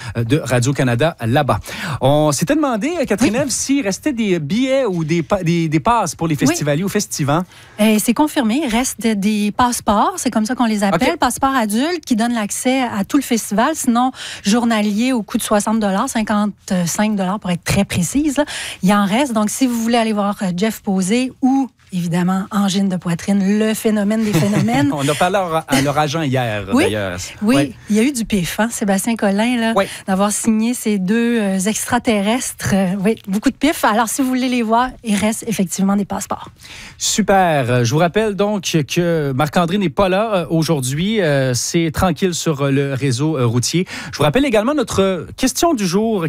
de Radio-Canada là-bas. On s'était demandé, Catherine Ève, s'il restait des billets ou des passes pour les festivaliers ou festivants. C'est confirmé. Il reste des passeports, c'est comme ça qu'on les appelle, passeports adultes qui donnent l'accès à tout le festival. Sinon, journalier au coût de 60 $, 55 $ pour être très précise. Là. Il en reste. Donc, si vous voulez aller voir Jeff Posé ou évidemment, angine de poitrine, le phénomène des phénomènes. On a parlé à leur agent hier, d'ailleurs. Oui, il y a eu du pif, Sébastien Collin, là, d'avoir signé ces deux extraterrestres. Beaucoup de pif. Alors, si vous voulez les voir, il reste effectivement des passeports. Super. Je vous rappelle donc que Marc-André n'est pas là aujourd'hui. C'est tranquille sur le réseau routier. Je vous rappelle également notre question du jour,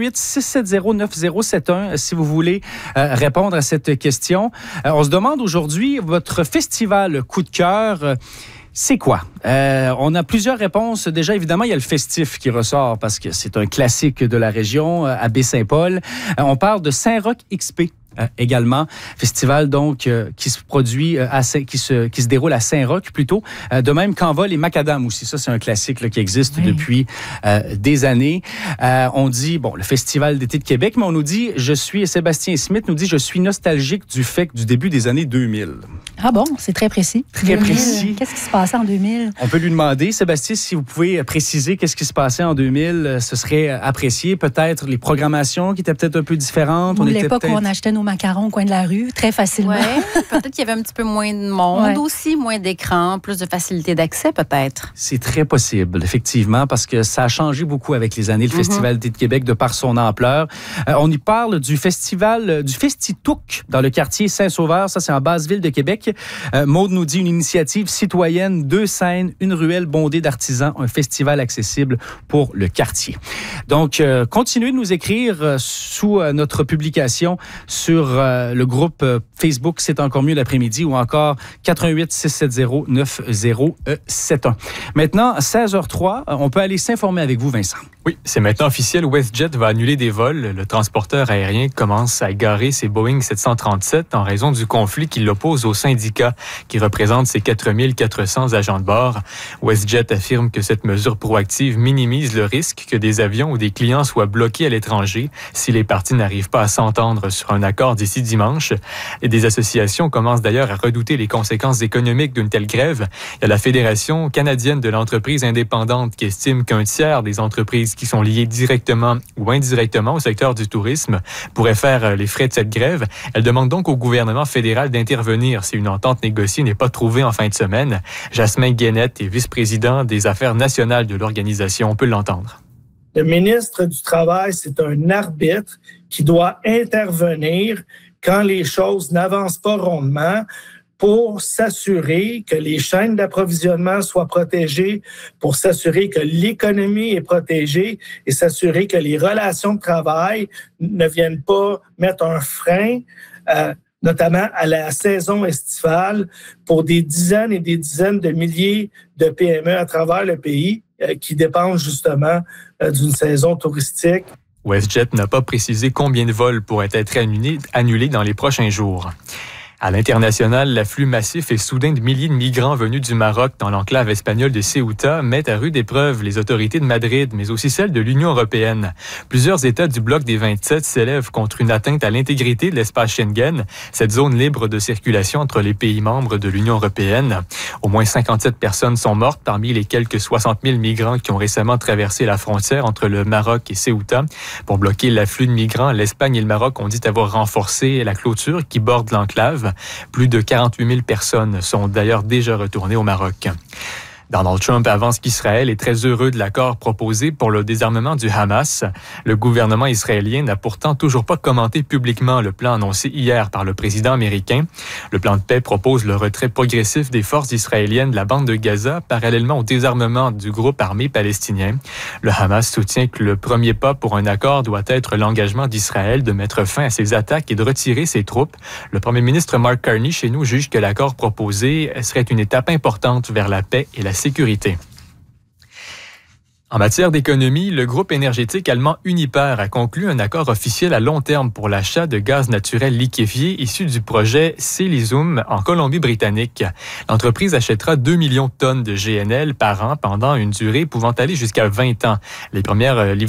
88-670-9071, si vous voulez répondre à cette question. On se demande aujourd'hui, votre festival coup de cœur, c'est quoi? On a plusieurs réponses. Déjà, évidemment, il y a le festif qui ressort parce que c'est un classique de la région, à Baie-Saint-Paul. On parle de Saint-Roch XP. Également, festival donc qui se produit qui se déroule à Saint-Roch plutôt. De même qu'Envol et Macadam aussi. Ça, c'est un classique là, qui existe depuis des années. On dit, le Festival d'été de Québec, mais on nous dit, Sébastien Smith nous dit, je suis nostalgique du début des années 2000. Ah bon, c'est très précis. Très précis. Qu'est-ce qui se passait en 2000? On peut lui demander, Sébastien, si vous pouvez préciser qu'est-ce qui se passait en 2000, ce serait apprécié. Peut-être les programmations qui étaient peut-être un peu différentes. Ou l'époque où on achetait nos macarons au coin de la rue, très facilement. Ouais, peut-être qu'il y avait un petit peu moins de monde aussi, moins d'écran, plus de facilité d'accès peut-être. C'est très possible, effectivement, parce que ça a changé beaucoup avec les années, le Festival d'été de Québec, de par son ampleur. On y parle du festival, du Festitouk, dans le quartier Saint-Sauveur. Ça, c'est en Basse-Ville de Québec. Maude nous dit une initiative citoyenne, 2 scènes, une ruelle bondée d'artisans, un festival accessible pour le quartier. Donc, continuez de nous écrire sous notre publication sur le groupe Facebook C'est encore mieux l'après-midi ou encore 88-670-9071. Maintenant, 16h03, on peut aller s'informer avec vous, Vincent. Oui, c'est maintenant officiel. WestJet va annuler des vols. Le transporteur aérien commence à égarer ses Boeing 737 en raison du conflit qui l'oppose au syndicat qui représente ses 4400 agents de bord. WestJet affirme que cette mesure proactive minimise le risque que des avions ou des clients soient bloqués à l'étranger si les parties n'arrivent pas à s'entendre sur un accord d'ici dimanche. Et des associations commencent d'ailleurs à redouter les conséquences économiques d'une telle grève. Il y a la Fédération canadienne de l'entreprise indépendante qui estime qu'un tiers des entreprises qui sont liées directement ou indirectement au secteur du tourisme pourraient faire les frais de cette grève. Elle demande donc au gouvernement fédéral d'intervenir si une entente négociée n'est pas trouvée en fin de semaine. Jasmin Guénette est vice-président des affaires nationales de l'organisation. On peut l'entendre. Le ministre du Travail, c'est un arbitre qui doit intervenir quand les choses n'avancent pas rondement pour s'assurer que les chaînes d'approvisionnement soient protégées, pour s'assurer que l'économie est protégée et s'assurer que les relations de travail ne viennent pas mettre un frein notamment à la saison estivale pour des dizaines et des dizaines de milliers de PME à travers le pays qui dépendent justement d'une saison touristique. WestJet n'a pas précisé combien de vols pourraient être annulés dans les prochains jours. À l'international, l'afflux massif et soudain de milliers de migrants venus du Maroc dans l'enclave espagnole de Ceuta mettent à rude épreuve les autorités de Madrid, mais aussi celles de l'Union européenne. Plusieurs États du bloc des 27 s'élèvent contre une atteinte à l'intégrité de l'espace Schengen, cette zone libre de circulation entre les pays membres de l'Union européenne. Au moins 57 personnes sont mortes parmi les quelques 60 000 migrants qui ont récemment traversé la frontière entre le Maroc et Ceuta. Pour bloquer l'afflux de migrants, l'Espagne et le Maroc ont dit avoir renforcé la clôture qui borde l'enclave. Plus de 48 000 personnes sont d'ailleurs déjà retournées au Maroc. Donald Trump avance qu'Israël est très heureux de l'accord proposé pour le désarmement du Hamas. Le gouvernement israélien n'a pourtant toujours pas commenté publiquement le plan annoncé hier par le président américain. Le plan de paix propose le retrait progressif des forces israéliennes de la bande de Gaza, parallèlement au désarmement du groupe armé palestinien. Le Hamas soutient que le premier pas pour un accord doit être l'engagement d'Israël de mettre fin à ses attaques et de retirer ses troupes. Le premier ministre Mark Carney chez nous juge que l'accord proposé serait une étape importante vers la paix et la sécurité. En matière d'économie, le groupe énergétique allemand Uniper a conclu un accord officiel à long terme pour l'achat de gaz naturel liquéfié issu du projet Célisum en Colombie-Britannique. L'entreprise achètera 2 millions de tonnes de GNL par an pendant une durée pouvant aller jusqu'à 20 ans. Les premières